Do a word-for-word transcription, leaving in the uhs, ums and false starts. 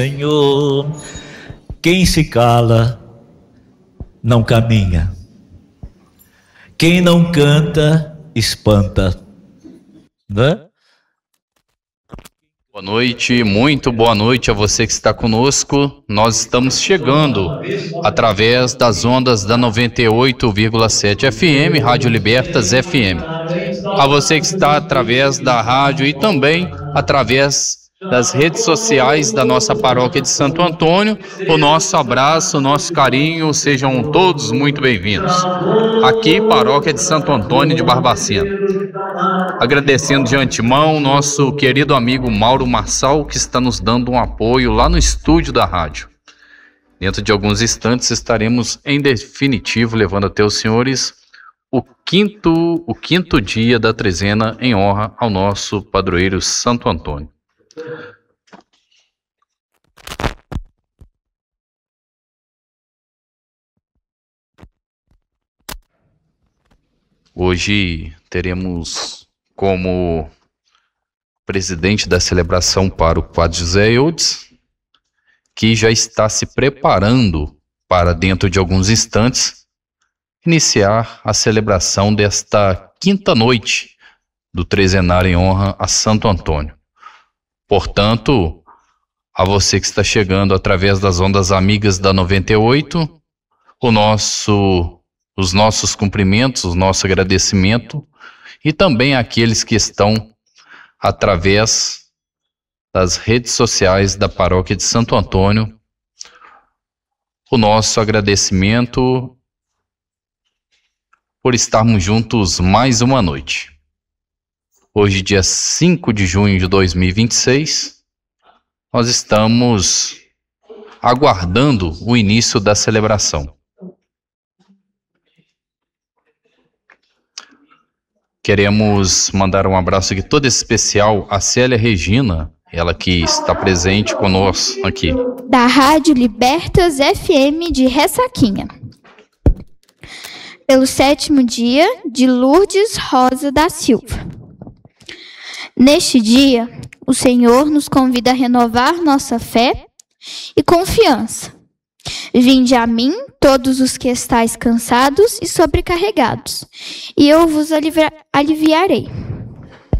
Senhor, quem se cala não caminha, quem não canta espanta, né? Boa noite, muito boa noite a você que está conosco. Nós estamos chegando através das ondas da noventa e oito vírgula sete F M, Rádio Libertas F M. A você que está através da rádio e também através das redes sociais da nossa paróquia de Santo Antônio, o nosso abraço, o nosso carinho, sejam todos muito bem-vindos. Aqui, paróquia de Santo Antônio de Barbacena. Agradecendo de antemão nosso querido amigo Mauro Marçal, que está nos dando um apoio lá no estúdio da rádio. Dentro de alguns instantes estaremos, em definitivo, levando até os senhores o quinto, o quinto dia da trezena em honra ao nosso padroeiro Santo Antônio. Hoje teremos como presidente da celebração para o Padre José Eudes, que já está se preparando para, dentro de alguns instantes, iniciar a celebração desta quinta noite do trezenário em honra a Santo Antônio. Portanto, a você que está chegando através das ondas amigas da noventa e oito, o nosso, os nossos cumprimentos, o nosso agradecimento, e também àqueles que estão através das redes sociais da paróquia de Santo Antônio, o nosso agradecimento por estarmos juntos mais uma noite. Hoje, dia cinco de junho de dois mil e vinte e seis, nós estamos aguardando o início da celebração. Queremos mandar um abraço aqui todo especial à Célia Regina, ela que está presente conosco aqui. Da Rádio Libertas F M de Ressaquinha. Pelo sétimo dia de Lourdes Rosa da Silva. Neste dia, o Senhor nos convida a renovar nossa fé e confiança. Vinde a mim, todos os que estáis cansados e sobrecarregados, e eu vos alivia- aliviarei.